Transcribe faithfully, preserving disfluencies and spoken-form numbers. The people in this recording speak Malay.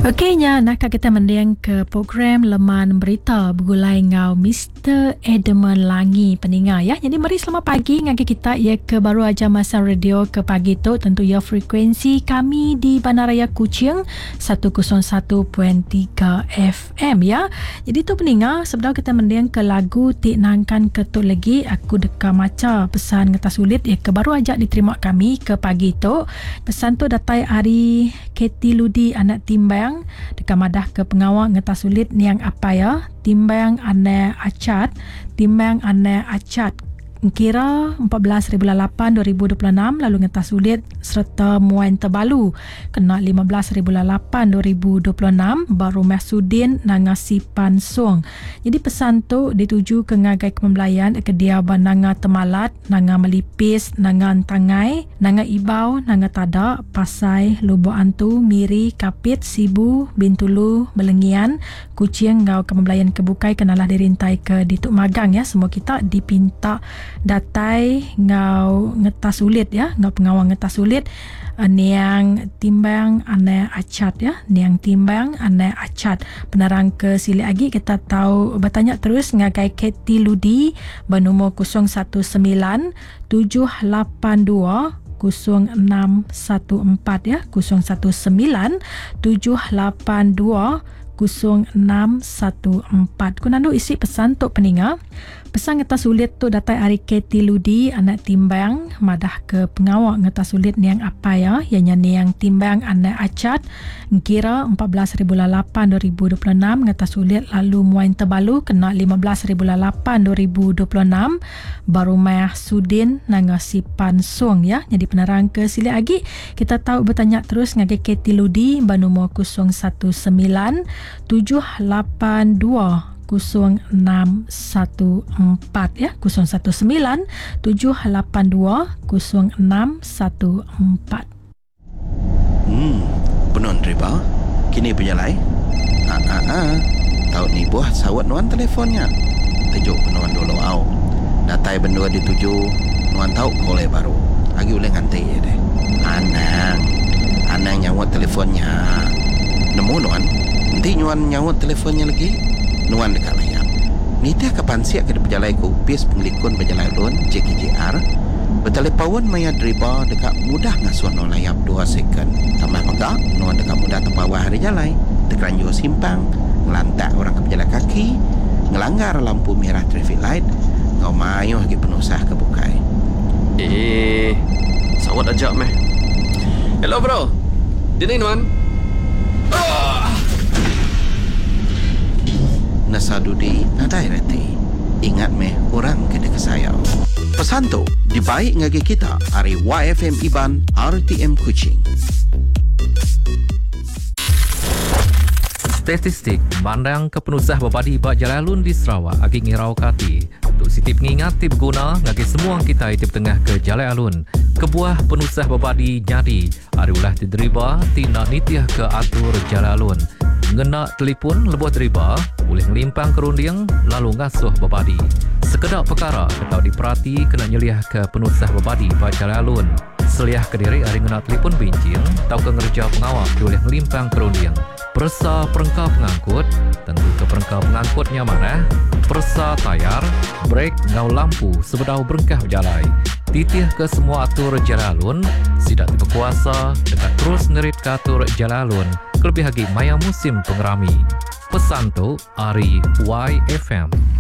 Okeynya, nak kita mendiang ke program Leman Berita bergulai ngau Mister Edmund Langi peningat ya. Jadi mari selamat pagi ngagi kita ya ke baru aja masa radio ke pagi tu tentu ya frekuensi kami di Bandaraya Kuching seratus satu perpuluhan tiga F M ya. Jadi tu peningat sebenarnya kita mendiang ke lagu Tik Nangkan Ketuk Legi aku deka maca pesan ngata sulit ya ke baru aja diterima kami ke pagi tu. Pesan tu datai Ari Keti Ludi anak timbang dekat madah ke pengawal ngeta sulit niang apa ya timbang ane acat timbang ane acat kira empat belas lapan dua ribu dua puluh enam lalu ngeta sulit serta muain terbalu kena lima belas lapan dua ribu dua puluh enam baru Mahsudin nanga sipan song. Jadi pesan tu dituju ke ngagai kepembelayan ke dia nanga temalat nanga melipis nanga tangai nanga ibau nanga tada pasai lubo antu miri kapit sibu bintulu belengian kucing ngau kepembelayan kebukai kenalah dirintai ke dituk magang ya. Semua kita dipinta datai ngau ngetas sulit ya ngau pengawal ngetas sulit uh, niang timbang ane acat ya niang timbang ane acat penerang ke sili lagi kita tahu bertanya terus ngagai Keti Ludi bernomor kosong satu sembilan tujuh lapan dua kosong enam satu empat ya kosong satu sembilan tujuh lapan dua kosong enam satu empat. Kunando isi pesan tok peninga. Pesan ngeta sulit tu datai Ari Keti Ludi anak timbang madah ke pengawal ngeta sulit niang apa ya ianya niang timbang anak acat kira empat belas lapan dua ribu dua puluh enam ngeta sulit lalu muain terbalu kena lima belas lapan dua ribu dua puluh enam baru Mahsudin nanga sipan song ya. Jadi penerang ke sili lagi kita tahu bertanya terus ngage Keti Ludi bernomor kosong satu sembilan tujuh lapan dua kosong enam satu empat ya kosong satu sembilan tujuh lapan dua kosong enam satu empat. Hmm, penon riba. Kini berjalan. Ah ah ah. Tahu ni buah sawat nuan telefonnya. Tujuk penuan dulu au. Datai bendua dituju nuan tahu boleh baru. Lagi boleh ngantai ya deh. Anang. Anang nyawat telefonnya. Nemu nuan. Nanti nuan nyawat telefonnya lagi. Nuan dekat layar. Nita kapan siap ke berjalan ke upis pengelikun berjalan lun J K J R. Bertelepawon maya driba dekat mudah ngasuan no layap dua second. Tambah maka nuan dekat mudah terbawa hari jalan. Tekeranjur simpang. Ngelantak orang ke berjalan kaki. Ngelanggar lampu merah traffic light. Ngau mayuh lagi penusah ke bukai. Eh, sawat ajak meh. Hello bro. Dini nuan. Oh! Nasadudi nadai reti. Ingat meh orang kena kesayau. Pesan tu dibaik ngagi kita hari Y F M Iban R T M Kuching. Statistik memandang kepenusah babadi bak Jalalun di Sarawak agi ngirau kati. Untuk sitip ngingat tip guna ngagi semua kita itip tengah ke Jalalun. Kebuah penusah babadi jadi hari ulah dideriba tindak nitiah ke atur Jalalun. Ngena telefon lebuh deriba boleh ngelimpang kerunding lalu ngasuh babadi. Sekedar perkara ketau diperhati kena nyeliah ke penusah babadi bak Jalalun. Seliah ke diri hari ngena telefon bincing tau ke ngerja pengawal boleh ngelimpang kerunding. Persa perengkap pengangkut, tentu ke perengkap pengangkutnya mana? Persa tayar, brek ngau lampu sebedau berengkah berjalai. Titih ke semua atur Jalalun, sidak berkuasa dekat terus nerit ke atur Jalalun, kelebih lagi maya musim pengerami. Pesan tu, Ari Y F M.